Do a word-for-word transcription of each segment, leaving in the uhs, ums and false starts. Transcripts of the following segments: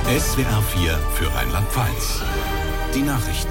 S W R vier für Rheinland-Pfalz. Die Nachrichten.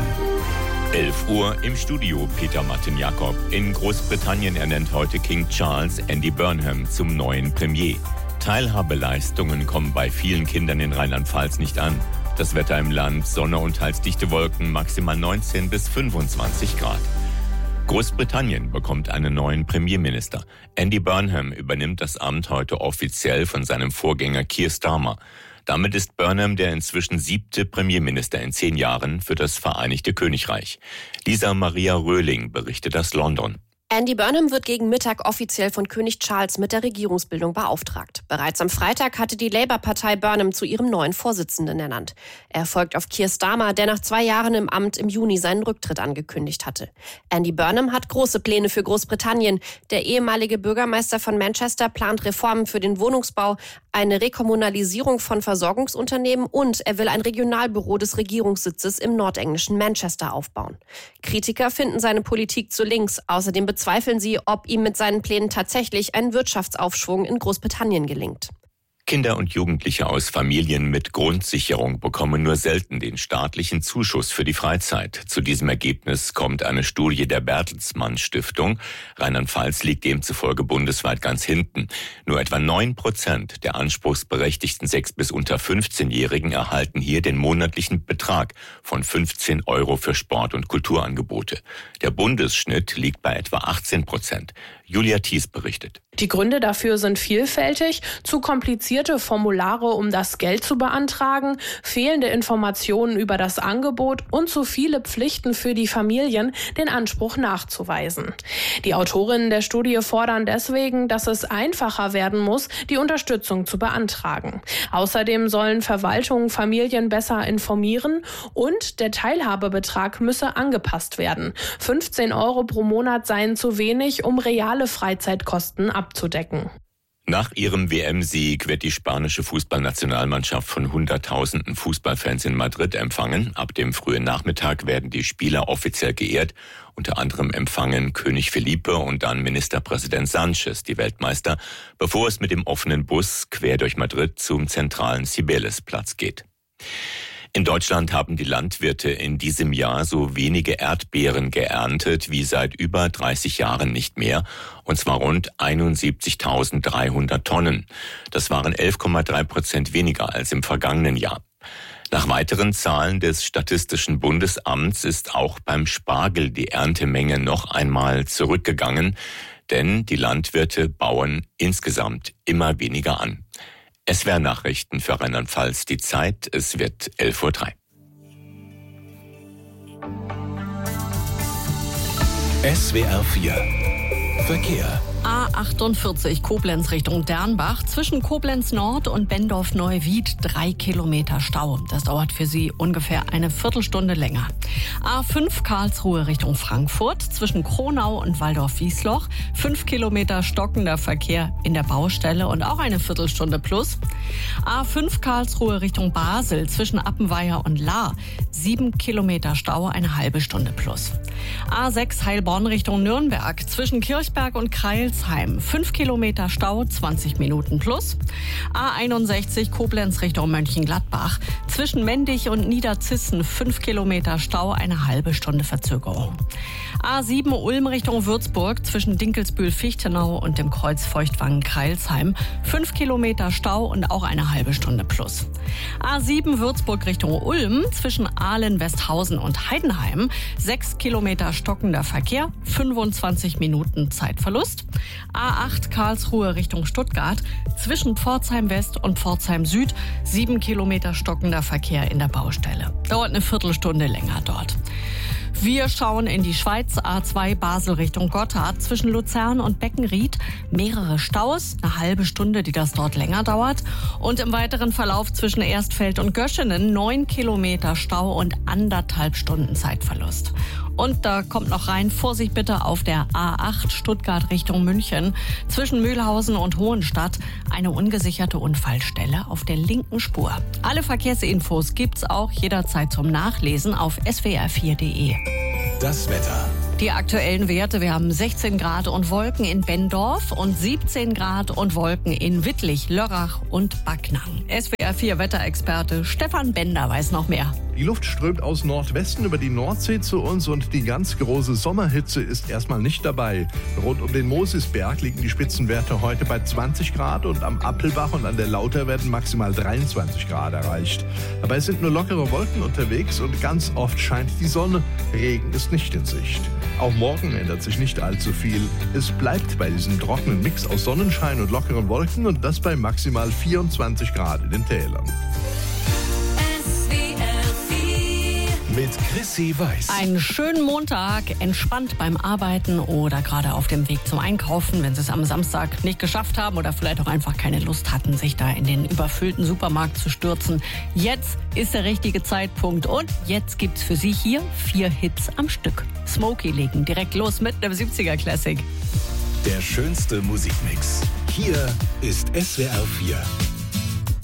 elf Uhr im Studio, Peter Martin-Jakob. In Großbritannien ernennt heute King Charles Andy Burnham zum neuen Premier. Teilhabeleistungen kommen bei vielen Kindern in Rheinland-Pfalz nicht an. Das Wetter im Land, Sonne und teils dichte Wolken, maximal neunzehn bis fünfundzwanzig Grad. Großbritannien bekommt einen neuen Premierminister. Andy Burnham übernimmt das Amt heute offiziell von seinem Vorgänger Keir Starmer. Damit ist Burnham der inzwischen siebte Premierminister in zehn Jahren für das Vereinigte Königreich. Lisa Maria Röhling berichtet aus London. Andy Burnham wird gegen Mittag offiziell von König Charles mit der Regierungsbildung beauftragt. Bereits am Freitag hatte die Labour-Partei Burnham zu ihrem neuen Vorsitzenden ernannt. Er folgt auf Keir Starmer, der nach zwei Jahren im Amt im Juni seinen Rücktritt angekündigt hatte. Andy Burnham hat große Pläne für Großbritannien. Der ehemalige Bürgermeister von Manchester plant Reformen für den Wohnungsbau, eine Rekommunalisierung von Versorgungsunternehmen und er will ein Regionalbüro des Regierungssitzes im nordenglischen Manchester aufbauen. Kritiker finden seine Politik zu links. Außerdem bezweifeln sie, ob ihm mit seinen Plänen tatsächlich ein Wirtschaftsaufschwung in Großbritannien gelingt. Kinder und Jugendliche aus Familien mit Grundsicherung bekommen nur selten den staatlichen Zuschuss für die Freizeit. Zu diesem Ergebnis kommt eine Studie der Bertelsmann Stiftung. Rheinland-Pfalz liegt demzufolge bundesweit ganz hinten. Nur etwa neun Prozent der anspruchsberechtigten sechs- bis unter fünfzehnjährigen erhalten hier den monatlichen Betrag von fünfzehn Euro für Sport- und Kulturangebote. Der Bundesschnitt liegt bei etwa achtzehn Prozent. Julia Thies berichtet. Die Gründe dafür sind vielfältig. Zu komplizierte Formulare, um das Geld zu beantragen, fehlende Informationen über das Angebot und zu viele Pflichten für die Familien, den Anspruch nachzuweisen. Die Autorinnen der Studie fordern deswegen, dass es einfacher werden muss, die Unterstützung zu beantragen. Außerdem sollen Verwaltungen Familien besser informieren und der Teilhabebetrag müsse angepasst werden. fünfzehn Euro pro Monat seien zu wenig, um reale Freizeitkosten abzudecken. Nach ihrem W M-Sieg wird die spanische Fußballnationalmannschaft von Hunderttausenden Fußballfans in Madrid empfangen. Ab dem frühen Nachmittag werden die Spieler offiziell geehrt. Unter anderem empfangen König Felipe und dann Ministerpräsident Sánchez die Weltmeister, bevor es mit dem offenen Bus quer durch Madrid zum zentralen Cibeles-Platz geht. In Deutschland haben die Landwirte in diesem Jahr so wenige Erdbeeren geerntet wie seit über dreißig Jahren nicht mehr, und zwar rund einundsiebzigtausenddreihundert Tonnen. Das waren elf Komma drei Prozent weniger als im vergangenen Jahr. Nach weiteren Zahlen des Statistischen Bundesamts ist auch beim Spargel die Erntemenge noch einmal zurückgegangen, denn die Landwirte bauen insgesamt immer weniger an. S W R-Nachrichten für Rheinland-Pfalz. Die Zeit, es wird elf Uhr drei. S W R vier Verkehr. A achtundvierzig Koblenz Richtung Dernbach. Zwischen Koblenz Nord und Bendorf-Neuwied drei Kilometer Stau. Das dauert für Sie ungefähr eine Viertelstunde länger. A fünf Karlsruhe Richtung Frankfurt. Zwischen Kronau und Waldorf-Wiesloch fünf Kilometer stockender Verkehr in der Baustelle und auch eine Viertelstunde plus. A fünf Karlsruhe Richtung Basel. Zwischen Appenweier und Lahr sieben Kilometer Stau, eine halbe Stunde plus. A sechs Heilbronn Richtung Nürnberg. Zwischen Kirchberg und Kreils fünf Kilometer Stau, zwanzig Minuten plus. A einundsechzig Koblenz Richtung Mönchengladbach. Zwischen Mendig und Niederzissen fünf Kilometer Stau, eine halbe Stunde Verzögerung. A sieben Ulm Richtung Würzburg. Zwischen Dinkelsbühl-Fichtenau und dem Kreuz Feuchtwangen-Kreilsheim fünf Kilometer Stau und auch eine halbe Stunde plus. A sieben Würzburg Richtung Ulm. Zwischen Ahlen-Westhausen und Heidenheim sechs Kilometer stockender Verkehr, fünfundzwanzig Minuten Zeitverlust. A acht Karlsruhe Richtung Stuttgart. Zwischen Pforzheim West und Pforzheim Süd sieben Kilometer stockender Verkehr in der Baustelle. Dauert eine Viertelstunde länger dort. Wir schauen in die Schweiz. A zwei Basel Richtung Gotthard. Zwischen Luzern und Beckenried mehrere Staus, eine halbe Stunde, die das dort länger dauert. Und im weiteren Verlauf zwischen Erstfeld und Göschenen neun Kilometer Stau und anderthalb Stunden Zeitverlust. Und da kommt noch rein, Vorsicht bitte auf der A acht Stuttgart Richtung München. Zwischen Mühlhausen und Hohenstadt eine ungesicherte Unfallstelle auf der linken Spur. Alle Verkehrsinfos gibt's auch jederzeit zum Nachlesen auf S W R vier Punkt de. Das Wetter. Die aktuellen Werte, wir haben sechzehn Grad und Wolken in Bendorf und siebzehn Grad und Wolken in Wittlich, Lörrach und Backnang. S W R R vier Wetterexperte Stefan Bender weiß noch mehr. Die Luft strömt aus Nordwesten über die Nordsee zu uns und die ganz große Sommerhitze ist erstmal nicht dabei. Rund um den Mosisberg liegen die Spitzenwerte heute bei zwanzig Grad und am Appelbach und an der Lauter werden maximal dreiundzwanzig Grad erreicht. Dabei sind nur lockere Wolken unterwegs und ganz oft scheint die Sonne. Regen ist nicht in Sicht. Auch morgen ändert sich nicht allzu viel. Es bleibt bei diesem trockenen Mix aus Sonnenschein und lockeren Wolken und das bei maximal vierundzwanzig Grad in den Tälern. Mit Chrissy Weiß. Einen schönen Montag, entspannt beim Arbeiten oder gerade auf dem Weg zum Einkaufen, wenn Sie es am Samstag nicht geschafft haben oder vielleicht auch einfach keine Lust hatten, sich da in den überfüllten Supermarkt zu stürzen. Jetzt ist der richtige Zeitpunkt und jetzt gibt's für Sie hier vier Hits am Stück. Smokey legen direkt los mit einem siebziger Classic. Der schönste Musikmix. Hier ist S W R vier.